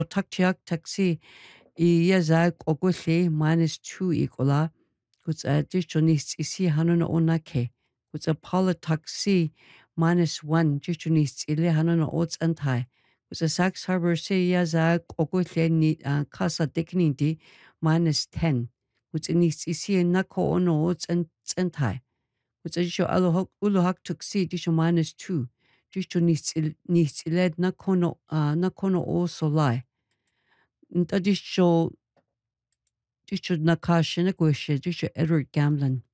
takchiak taxi yazak ogulli minus 2 equala kutsa jichunis isi hanuna onake kutsa pola taxi minus 1 jichunis ile hanuna ots antai kutsa Sax Harbor se yazak ogulli ni kasa deknindi minus 10 kutsa nis isi nako ono ots antai kutsa jisho ulohak tuksi jisho minus 2 jisho nis iled nakono o solai nta jisho nakashina gwishe jisho Edward Gamlin